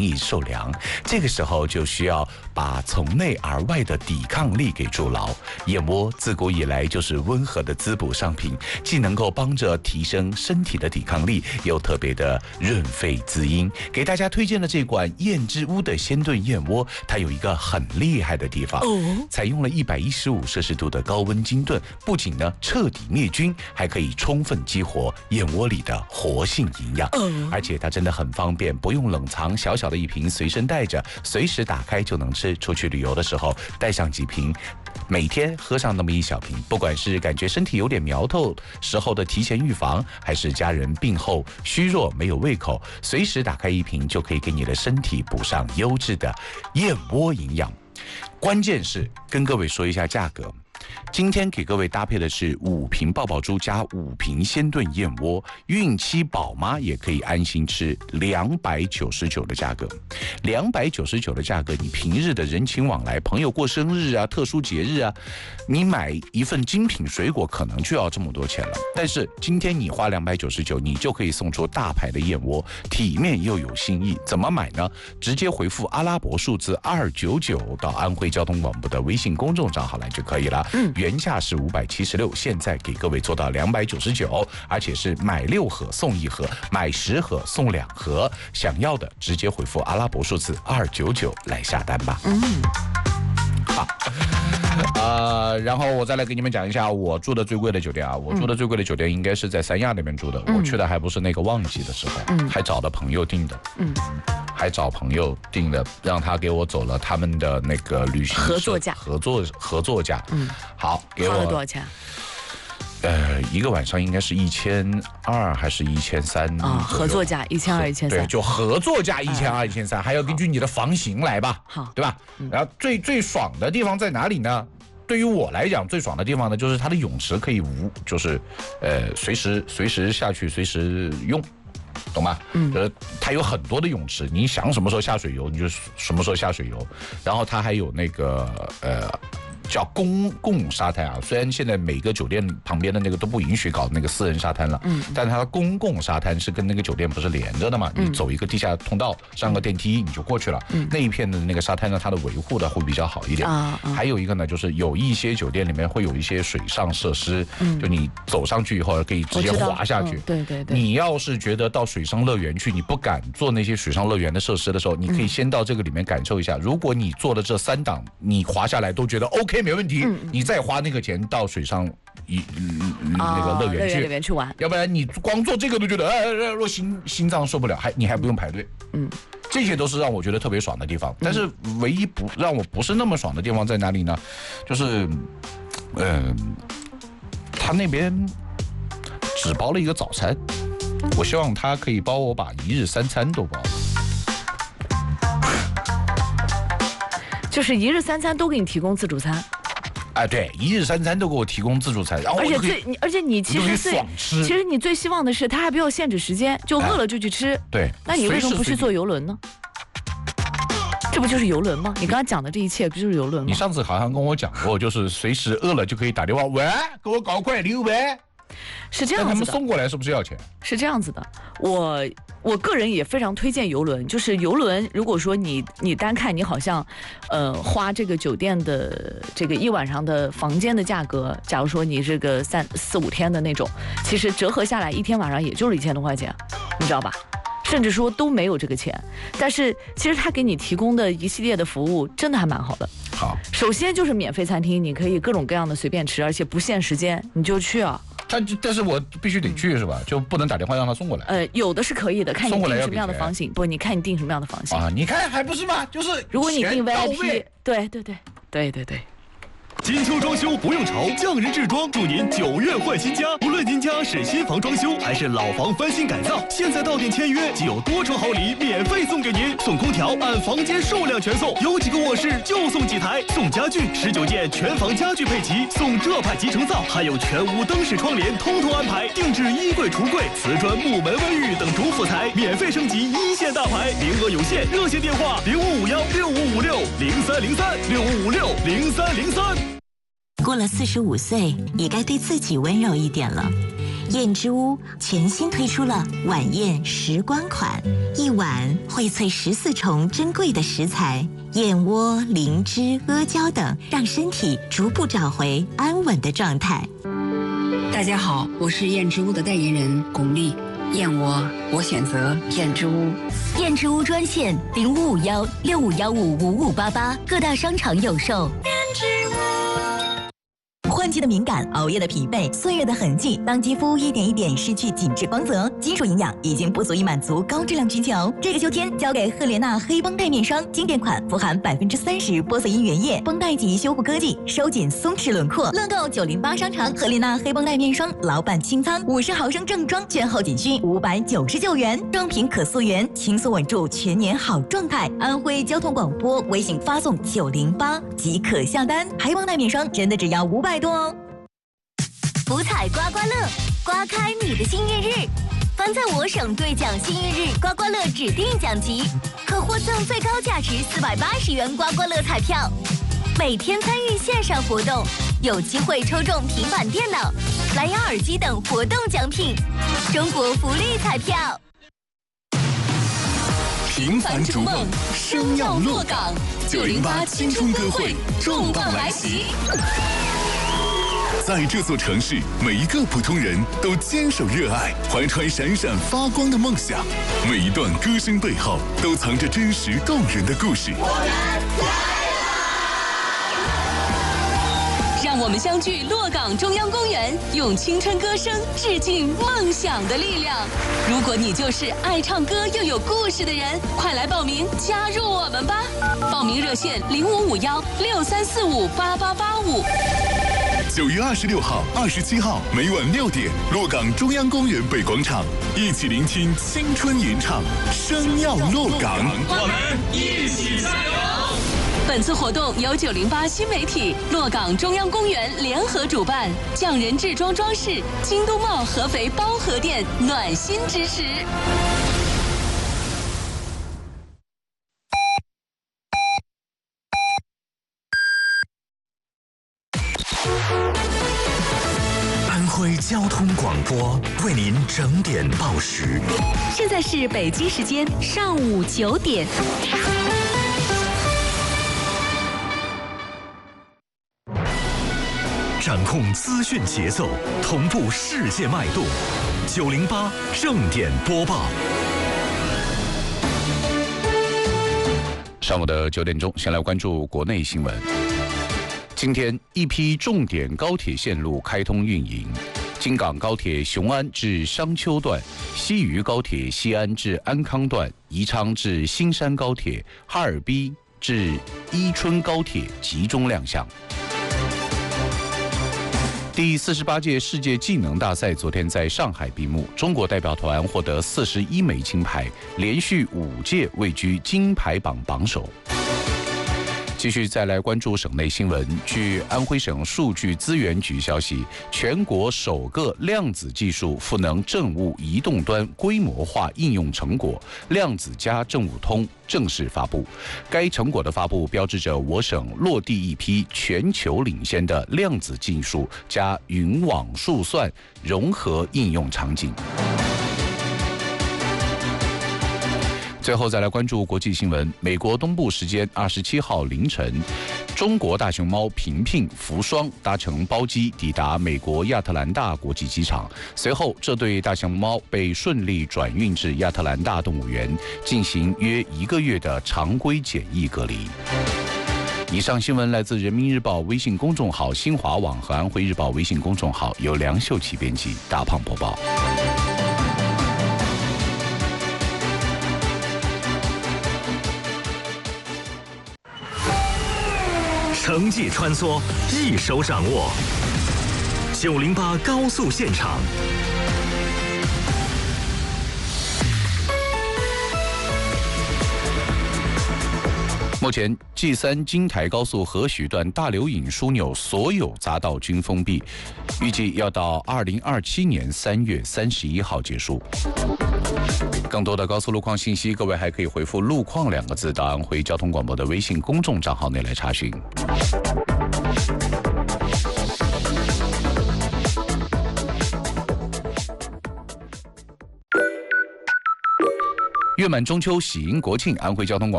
易受凉。这个时候就需要把从内而外的抵抗力给筑牢。燕窝自古以来就是温和的滋补上品，既能够帮着提升身体的抵抗力，又特别的润肺滋阴。给大家推荐的这款燕之屋的鲜炖燕窝，它有一个很厉害的地方，采用了115摄氏度的高温精炖，不仅呢彻底灭菌，还可以充分激活燕窝里的活性营养。而且它真的很方便，不用冷藏，小小的一瓶随身带着，随时打开就能吃。出去旅游的时候带上几瓶，每天喝上那么一小瓶，不管是感觉身体有点苗头时候的提前预防，还是家人病后虚弱没有胃口，随时打开一瓶就可以给你的身体补上优质的燕窝营养。关键是跟各位说一下价格，今天给各位搭配的是5瓶爆爆珠加5瓶鲜炖燕窝，孕期宝妈也可以安心吃，299的价格，299的价格，你平日的人情往来，朋友过生日啊，特殊节日啊，你买一份精品水果可能就要这么多钱了。但是今天你花299，你就可以送出大牌的燕窝，体面又有新意。怎么买呢？直接回复阿拉伯数字299到安徽交通广播的微信公众账号来就可以了。原价是576，现在给各位做到299，而且是买6盒送1盒，买10盒送2盒。想要的直接回复阿拉伯数字299来下单吧。好，然后我再来给你们讲一下我住的最贵的酒店啊。我住的最贵的酒店应该是在三亚那边住的，我去的还不是那个旺季的时候，还找的朋友订的，还找朋友订的，让他给我走了他们的那个旅行合作价， 合作价。好，给我花了多少钱？ 一个晚上应该是1200还是1300啊？ 合作价1200、1300， 对，就合作价1200、1300，还要根据你的房型来吧，好，对吧？然后最爽的地方在哪里呢？对于我来讲，最爽的地方呢，就是它的泳池可以就是随时下去，随时用。懂吗？它有很多的泳池，你想什么时候下水游你就什么时候下水游。然后它还有那个叫公共沙滩啊，虽然现在每个酒店旁边的那个都不允许搞那个私人沙滩了，但它的公共沙滩是跟那个酒店不是连着的嘛，你走一个地下通道，上个电梯你就过去了。那一片的那个沙滩呢，它的维护的会比较好一点。还有一个呢，就是有一些酒店里面会有一些水上设施，就你走上去以后可以直接滑下去。 对。 你要是觉得到水上乐园去，你不敢做那些水上乐园的设施的时候，你可以先到这个里面感受一下。如果你做的这3档，你滑下来都觉得 OK 没问题，你再花那个钱到水上那个乐园去玩，要不然你光做这个都觉得若心脏受不了，你还不用排队。这些都是让我觉得特别爽的地方。但是唯一让我不是那么爽的地方在哪里呢？就是他那边只包了一个早餐，我希望他可以帮我把1日3餐都包了。 就是1日3餐都给你提供自助餐。 对，1日3餐都给我提供自助餐，然后而且你其实你最希望的是他还不要限制时间，就饿了就去吃。 对， 那你为什么不去坐邮轮呢？这不就是邮轮吗？你刚刚讲的这一切不就是邮轮吗？ 你上次好像跟我讲过，就是随时饿了就可以打电话，喂，给我搞块牛呗。 是这样子的， 他们送过来是不是要钱？ 是这样子的，我个人也非常推荐邮轮。就是邮轮，如果说你单看你好像，花这个酒店的这个一晚上的房间的价格，假如说你这个3、4、5天的那种，其实折合下来一天晚上也就是1000多块钱，你知道吧？甚至说都没有这个钱。但是其实他给你提供的一系列的服务真的还蛮好的。 好， 首先就是免费餐厅，你可以各种各样的随便吃，而且不限时间，你就去啊。 但是我必须得去是吧？就不能打电话让他送过来？ 有的是可以的，看你订什么样的房型。不，你看你订什么样的房型啊？你看还不是吗？就是如果你订 VIP， 对。 金秋装修不用愁，匠人制装祝您9月换新家。无论您家是新房装修还是老房翻新改造，现在到店签约即有多重好礼免费送给您，送空调按房间数量全送，有几个卧室就送几台，送家具19件全房家具配齐，送浙派集成灶，还有全屋灯饰窗帘通通安排，定制衣柜橱柜、瓷砖木门卫浴等主辅材，免费升级1线大牌，名额有限，热线电话05516556030365560303。 过了45岁，也该对自己温柔一点了。 燕之屋全新推出了晚宴时光款，一碗荟萃14重珍贵的食材，燕窝、灵芝、阿胶等，让身体逐步找回安稳的状态。 大家好，我是燕之屋的代言人巩俐。燕窝，我选择燕之屋。 燕之屋专线0551651588，各大商场有售。燕之屋。换季的敏感，熬夜的疲惫，岁月的痕迹，当肌肤一点一点失去紧致光泽，基础营养已经不足以满足高质量需求。这个秋天，交给赫莲娜黑绷带面霜，经典款，富含30%玻色因原液，绷带级修护科技，收紧松弛轮廓。乐购908商场赫莲娜黑绷带面霜老版清仓，50毫升正装，券后仅需599元，装瓶可溯源，轻松稳住全年好状态。安徽交通广播微信发送908即可下单，黑绷带面霜真的只要500多哦。 福彩刮刮乐，刮开你的幸运日。凡在我省兑奖幸运日刮刮乐指定奖级，可获赠最高价值480元刮刮乐彩票。每天参与线上活动，有机会抽中平板电脑、蓝牙耳机等活动奖品。中国福利彩票。 平凡逐梦，生要落岗。908青春歌会重磅来袭。在这座城市，每一个普通人都坚守热爱，怀揣闪闪发光的梦想。每一段歌声背后，都藏着真实动人的故事。 让我们相聚洛岗中央公园，用青春歌声致敬梦想的力量。如果你就是爱唱歌又有故事的人，快来报名加入我们吧！报名热线055163458885。 9月26号、27号每晚6点，洛岗中央公园北广场，一起聆听青春吟唱，生要洛岗， 我们一起加油！ 本次活动由908新媒体、洛岗中央公园联合主办，匠人制装装饰、京东茂合肥包河店暖心支持。 安徽交通广播为您整点报时。 现在是北京时间上午9点。 掌控资讯节奏，同步世界脉动。908正点播报。 上午的9点钟，先来关注国内新闻。今天，一批重点高铁线路开通运营。京港高铁雄安至商丘段、西渝高铁西安至安康段、宜昌至新山高铁、哈尔滨至伊春高铁集中亮相。第48届世界技能大赛昨天在上海闭幕，中国代表团获得41枚金牌，连续5届位居金牌榜榜首。继续再来关注省内新闻。据安徽省数据资源局消息，全国首个量子技术赋能政务移动端规模化应用成果“量子加政务通”正式发布。该成果的发布标志着我省落地一批全球领先的量子技术加云网数算融合应用场景。最后再来关注国际新闻。美国东部时间27号凌晨，中国大熊猫平平福双搭乘包机抵达美国亚特兰大国际机场，随后这对大熊猫被顺利转运至亚特兰大动物园，进行约1个月的常规检疫隔离。以上新闻来自人民日报微信公众号、新华网和安徽日报微信公众号，由梁秀琪编辑，大胖播报。 城际穿梭，一手掌握。908高速现场。 目前 G3 京台高速合许段大流引枢纽所有匝道均封闭，预计要到2027年3月31号结束。更多的高速路况信息，各位还可以回复“路况”2个字到安徽交通广播的微信公众账号内来查询。 月满中秋，喜迎国庆，安徽交通广